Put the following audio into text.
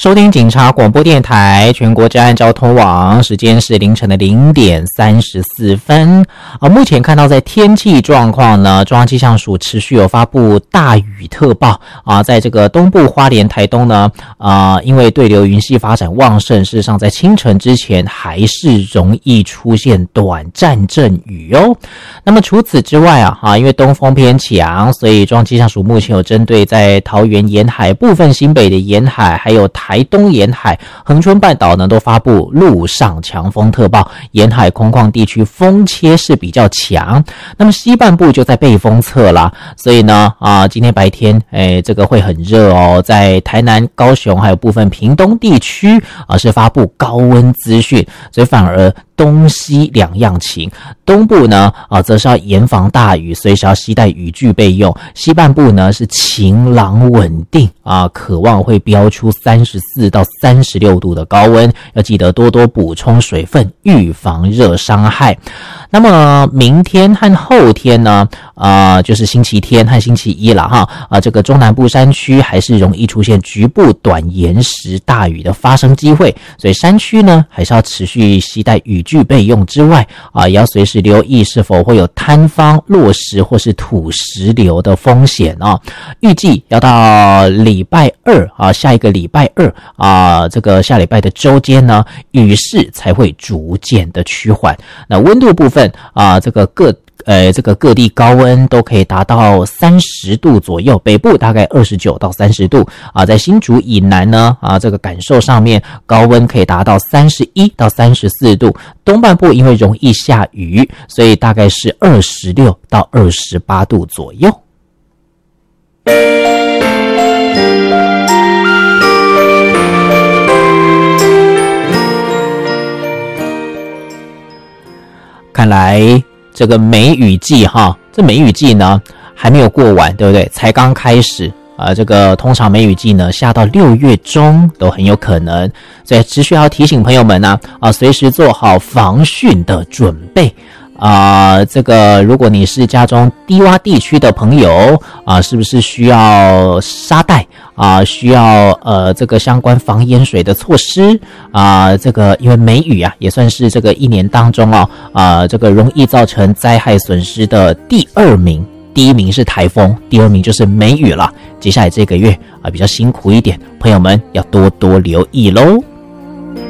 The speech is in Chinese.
收听警察广播电台全国治安交通网，时间是凌晨的0点34分。目前看到在天气状况呢，中央气象署持续有发布大雨特报在这个东部花莲、台东呢，因为对流云系发展旺盛，事实上在清晨之前还是容易出现短暂阵雨哦。那么除此之外因为东风偏强，所以中央气象署目前有针对在桃园沿海、部分新北的沿海，还有台东沿海、恒春半岛呢，都发布陆上强风特报，沿海空旷地区风切是比较强。那么西半部就在背风侧啦，所以呢今天白天这个会很热哦，在台南、高雄还有部分屏东地区是发布高温资讯，所以反而东西两样晴。东部呢则是要严防大雨，随时要携带雨具备用。西半部呢是晴朗稳定渴望会飙出34到36度的高温，要记得多多补充水分，预防热伤害。那么明天和后天呢就是星期天和星期一了这个中南部山区还是容易出现局部短延时大雨的发生机会，所以山区呢还是要持续携带雨具备用之外也要随时留意是否会有坍方、落石或是土石流的风险预计要到礼拜二下一个礼拜二这个下礼拜的周间呢，雨势才会逐渐的趋缓。那温度部分这个各地高温都可以达到30度左右，北部大概29到30度在新竹以南呢这个感受上面高温可以达到31到34度，东半部因为容易下雨，所以大概是26到28度左右。看来这个梅雨季这梅雨季呢还没有过完，对不对？才刚开始这个通常梅雨季呢下到6月中都很有可能，所以持续要提醒朋友们随时做好防汛的准备。这个如果你是家中低洼地区的朋友是不是需要沙袋需要这个相关防淹水的措施这个因为梅雨也算是这个一年当中这个容易造成灾害损失的第2名，第1名是台风，第2名就是梅雨了。接下来这个月比较辛苦一点，朋友们要多多留意咯。